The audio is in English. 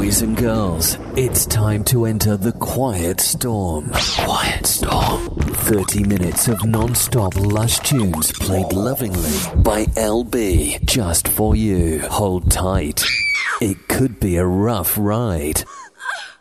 Boys and girls, it's time to enter the Quiet Storm. Quiet Storm. 30 minutes of non-stop lush tunes played lovingly by LB just for you. Hold tight. It could be a rough ride.